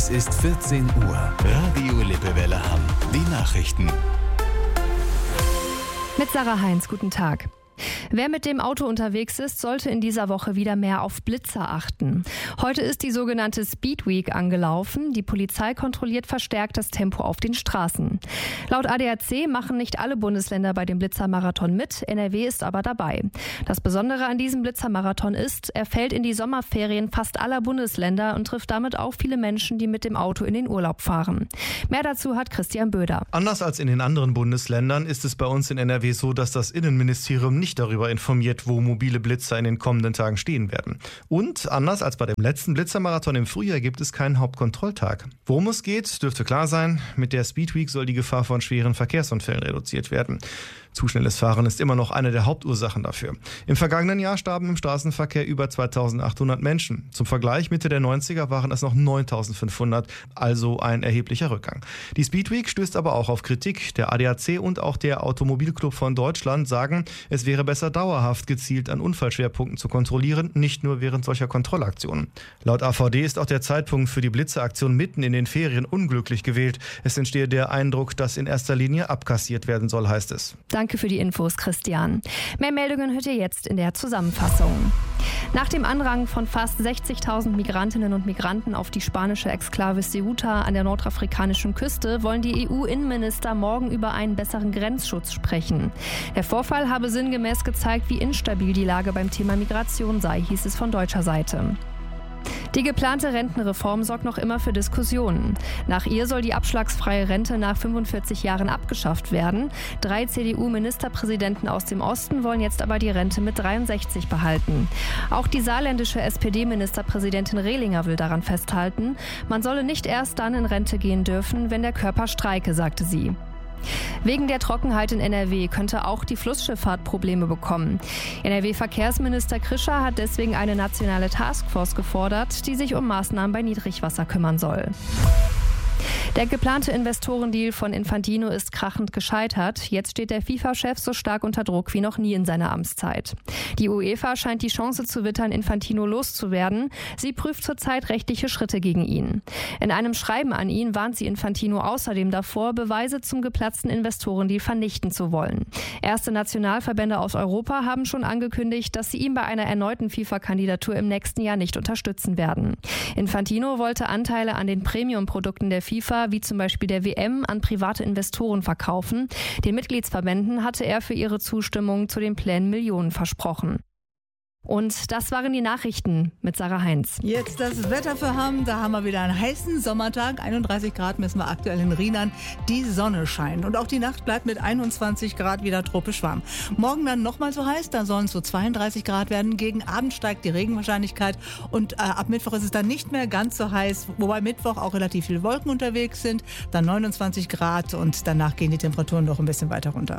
Es ist 14 Uhr. Radio Lippewelle Hamm. Die Nachrichten. Mit Sarah Heinz, guten Tag. Wer mit dem Auto unterwegs ist, sollte in dieser Woche wieder mehr auf Blitzer achten. Heute ist die sogenannte Speed Week angelaufen. Die Polizei kontrolliert verstärkt das Tempo auf den Straßen. Laut ADAC machen nicht alle Bundesländer bei dem Blitzermarathon mit. NRW ist aber dabei. Das Besondere an diesem Blitzermarathon ist, er fällt in die Sommerferien fast aller Bundesländer und trifft damit auch viele Menschen, die mit dem Auto in den Urlaub fahren. Mehr dazu hat Christian Böder. Anders als in den anderen Bundesländern ist es bei uns in NRW so, dass das Innenministerium nicht darüber informiert, wo mobile Blitzer in den kommenden Tagen stehen werden. Und anders als bei dem letzten Blitzermarathon im Frühjahr gibt es keinen Hauptkontrolltag. Worum es geht, dürfte klar sein. Mit der Speed Week soll die Gefahr von schweren Verkehrsunfällen reduziert werden. Zu schnelles Fahren ist immer noch eine der Hauptursachen dafür. Im vergangenen Jahr starben im Straßenverkehr über 2.800 Menschen. Zum Vergleich, Mitte der 90er waren es noch 9.500, also ein erheblicher Rückgang. Die Speed Week stößt aber auch auf Kritik. Der ADAC und auch der Automobilclub von Deutschland sagen, es wäre besser dauerhaft gezielt an Unfallschwerpunkten zu kontrollieren, nicht nur während solcher Kontrollaktionen. Laut AVD ist auch der Zeitpunkt für die Blitzeraktion mitten in den Ferien unglücklich gewählt. Es entstehe der Eindruck, dass in erster Linie abkassiert werden soll, heißt es. Danke für die Infos, Christian. Mehr Meldungen hört ihr jetzt in der Zusammenfassung. Nach dem Anrang von fast 60.000 Migrantinnen und Migranten auf die spanische Exklave Ceuta an der nordafrikanischen Küste wollen die EU-Innenminister morgen über einen besseren Grenzschutz sprechen. Der Vorfall habe sinngemäß gezeigt, wie instabil die Lage beim Thema Migration sei, hieß es von deutscher Seite. Die geplante Rentenreform sorgt noch immer für Diskussionen. Nach ihr soll die abschlagsfreie Rente nach 45 Jahren abgeschafft werden. 3 CDU-Ministerpräsidenten aus dem Osten wollen jetzt aber die Rente mit 63 behalten. Auch die saarländische SPD-Ministerpräsidentin Rehlinger will daran festhalten. Man solle nicht erst dann in Rente gehen dürfen, wenn der Körper streike, sagte sie. Wegen der Trockenheit in NRW könnte auch die Flussschifffahrt Probleme bekommen. NRW-Verkehrsminister Krischer hat deswegen eine nationale Taskforce gefordert, die sich um Maßnahmen bei Niedrigwasser kümmern soll. Der geplante Investorendeal von Infantino ist krachend gescheitert. Jetzt steht der FIFA-Chef so stark unter Druck wie noch nie in seiner Amtszeit. Die UEFA scheint die Chance zu wittern, Infantino loszuwerden. Sie prüft zurzeit rechtliche Schritte gegen ihn. In einem Schreiben an ihn warnt sie Infantino außerdem davor, Beweise zum geplatzten Investorendeal vernichten zu wollen. Erste Nationalverbände aus Europa haben schon angekündigt, dass sie ihn bei einer erneuten FIFA-Kandidatur im nächsten Jahr nicht unterstützen werden. Infantino wollte Anteile an den Premium-Produkten der FIFA, wie zum Beispiel der WM, an private Investoren verkaufen. Den Mitgliedsverbänden hatte er für ihre Zustimmung zu den Plänen Millionen versprochen. Und das waren die Nachrichten mit Sarah Heinz. Jetzt das Wetter für Hamm. Da haben wir wieder einen heißen Sommertag. 31 Grad messen wir aktuell in Rheinland. Die Sonne scheint. Und auch die Nacht bleibt mit 21 Grad wieder tropisch warm. Morgen dann nochmal so heiß. Da sollen es so 32 Grad werden. Gegen Abend steigt die Regenwahrscheinlichkeit. Und ab Mittwoch ist es dann nicht mehr ganz so heiß. Wobei Mittwoch auch relativ viele Wolken unterwegs sind. Dann 29 Grad. Und danach gehen die Temperaturen noch ein bisschen weiter runter.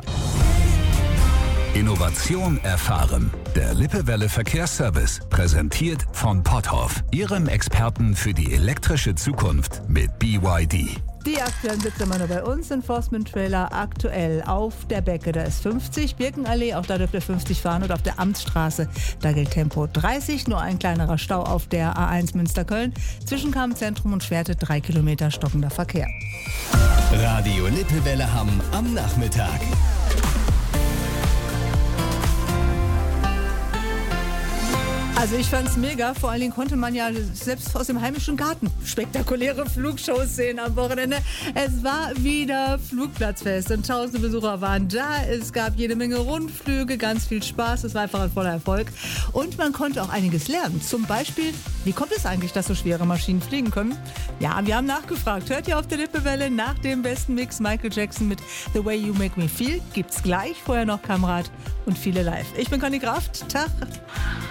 Innovation erfahren. Der Lippewelle Verkehrsservice, präsentiert von Potthoff, Ihrem Experten für die elektrische Zukunft mit BYD. Die aktuellen Blitzermänner bei uns, Enforcement-Trailer aktuell auf der Becke, da ist 50, Birkenallee, auch da dürft ihr 50 fahren, und auf der Amtsstraße, da gilt Tempo 30, nur ein kleinerer Stau auf der A1 Münster-Köln, zwischen Kammzentrum und Schwerte 3 Kilometer stockender Verkehr. Radio Lippewelle Hamm am Nachmittag. Also ich fand's mega, vor allen Dingen konnte man ja selbst aus dem heimischen Garten spektakuläre Flugshows sehen am Wochenende. Es war wieder Flugplatzfest und tausende Besucher waren da. Es gab jede Menge Rundflüge, ganz viel Spaß, es war einfach ein voller Erfolg. Und man konnte auch einiges lernen. Zum Beispiel, wie kommt es eigentlich, dass so schwere Maschinen fliegen können? Ja, wir haben nachgefragt. Hört ihr auf der Lippewelle nach dem besten Mix Michael Jackson mit The Way You Make Me Feel? Gibt's gleich, vorher noch Kamerad und viele live. Ich bin Conny Kraft. Tag.